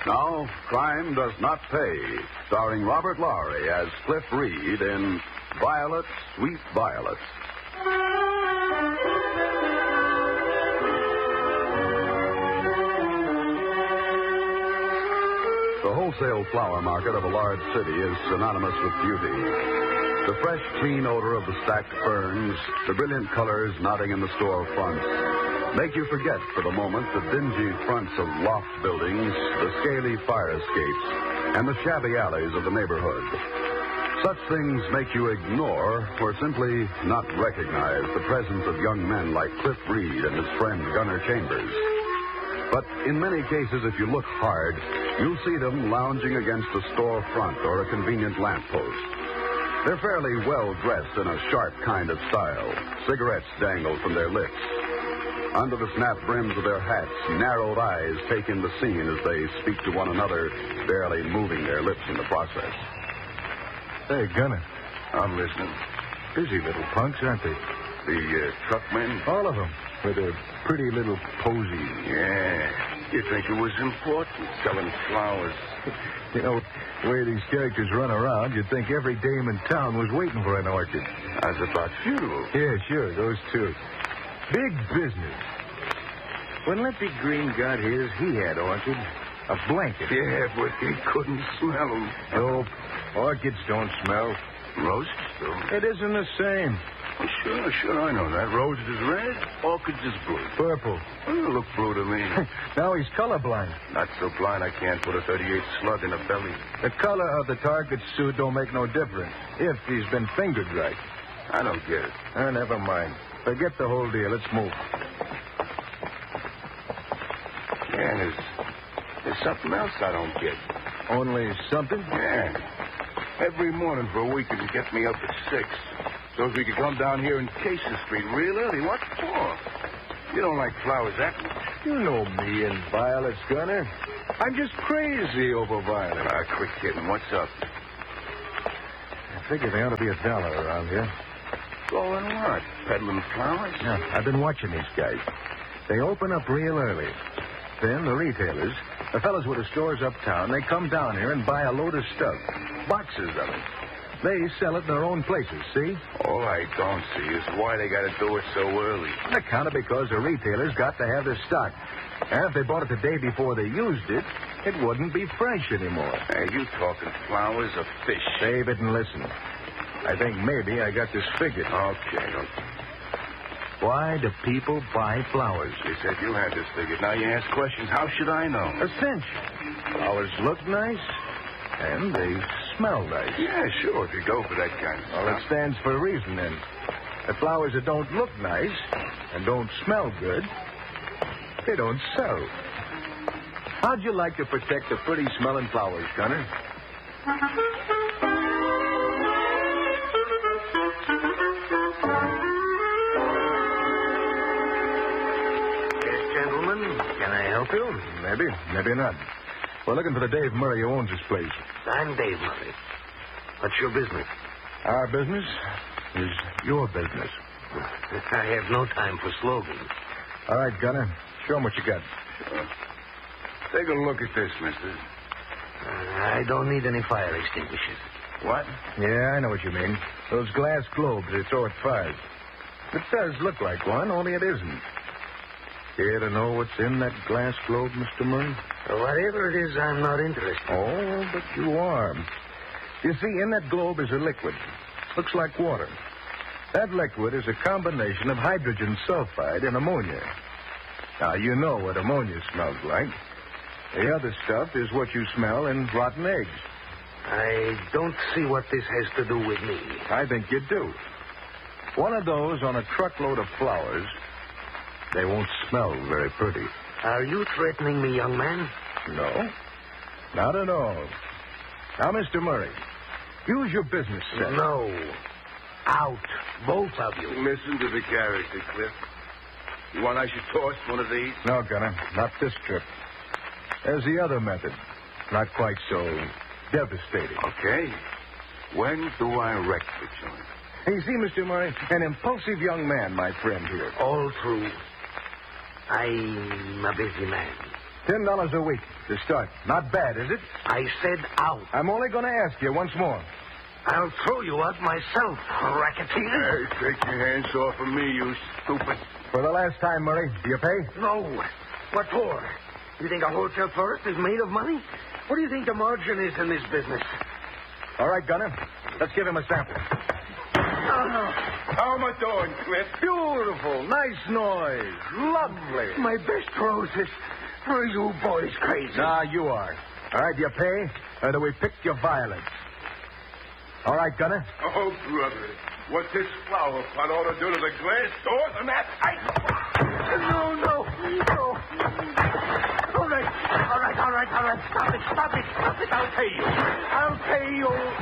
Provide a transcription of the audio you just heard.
Now, Crime Does Not Pay, starring Robert Lowry as Cliff Reed in Violet, Sweet Violet. The wholesale flower market of a large city is synonymous with beauty. The fresh, clean odor of the stacked ferns, the brilliant colors nodding in the store fronts, make you forget for the moment the dingy fronts of loft buildings, the scaly fire escapes, and the shabby alleys of the neighborhood. Such things make you ignore or simply not recognize the presence of young men like Cliff Reed and his friend Gunner Chambers. But in many cases, if you look hard, you'll see them lounging against a store front or a convenient lamppost. They're fairly well dressed in a sharp kind of style. Cigarettes dangle from their lips. Under the snap brims of their hats, narrowed eyes take in the scene as they speak to one another, barely moving their lips in the process. Hey, Gunner. I'm listening. Busy little punks, aren't they? The truckmen? All of them. With their pretty little posy. Yeah. You'd think it was important, selling flowers. You know, the way these characters run around, you'd think every dame in town was waiting for an orchid. As about funeral. Yeah, sure, those two. Big business. When Lippy Green got his, he had orchid. A blanket. Yeah, but he couldn't smell them. Nope. Orchids don't smell. Roses, though. It isn't the same. Oh, sure, I know that. Roses is red, orchids is blue. Purple. Oh, look blue to me. Now he's colorblind. Not so blind I can't put a 38 slug in a belly. The color of the target's suit don't make no difference if he's been fingered right. I don't get it. Never mind. Forget the whole deal. Let's move. Yeah, there's something else I don't get. Only something? Yeah. Every morning for a week you can get me up at 6. So as we could come down here and Casey Street real early. What for? You don't like flowers that much. You know me and violets, Gunner. I'm just crazy over violets. Quit kidding. What's up? I figure there ought to be $1 around here. Going what? Peddling flowers? Yeah, I've been watching these guys. They open up real early. Then the retailers, the fellas with the stores uptown, they come down here and buy a load of stuff. Boxes of it. They sell it in their own places, see? All I don't see is why they got to do it so early. Kind of because the retailers got to have their stock. And if they bought it the day before they used it, it wouldn't be fresh anymore. Hey, you talking flowers or fish? Save it and listen. I think maybe I got this figured. Okay. Why do people buy flowers? You said you had this figured. Now you ask questions. How should I know? A cinch. Flowers look nice, and they smell nice. Yeah, sure, if you go for that kind of stuff. Well, it stands for a reason, then. The flowers that don't look nice and don't smell good, they don't sell. How'd you like to protect the pretty-smelling flowers, Gunner? Can I help you? Maybe, maybe not. We're looking for the Dave Murray who owns this place. I'm Dave Murray. What's your business? Our business is your business. I have no time for slogans. All right, Gunner. Show 'em what you got. Sure. Take a look at this, mister. I don't need any fire extinguishers. What? Yeah, I know what you mean. Those glass globes they throw at fires. It does look like one, only it isn't. Care to know what's in that glass globe, Mr. Murray? Whatever it is, I'm not interested. Oh, but you are. You see, in that globe is a liquid. Looks like water. That liquid is a combination of hydrogen sulfide and ammonia. Now, you know what ammonia smells like. The other stuff is what you smell in rotten eggs. I don't see what this has to do with me. I think you do. One of those on a truckload of flowers, they won't smell very pretty. Are you threatening me, young man? No, not at all. Now, Mr. Murray, use your business sense. No. Out, both of you. Listen to the character, Cliff. You want I should toss one of these? No, Gunner, not this trip. There's the other method. Not quite so devastating. Okay. When do I wreck the joint? You see, Mr. Murray, an impulsive young man, my friend here. All true. I'm a busy man. $10 a week to start. Not bad, is it? I said out. I'm only going to ask you once more. I'll throw you out myself, racketeer. Hey, take your hands off of me, you stupid. For the last time, Murray, do you pay? No. What for? You think a hotel tourist is made of money? What do you think the margin is in this business? All right, Gunner. Let's give him a sample. How am I doing, Cliff? Beautiful. Nice noise. Lovely. My best roses. Are you boys crazy? Nah, you are. All right, do you pay, or do we pick your violence? All right, Gunner. Oh, brother. What this flower pot ought to do to the glass doors and that pipe. No. All right. Stop it. I'll pay you.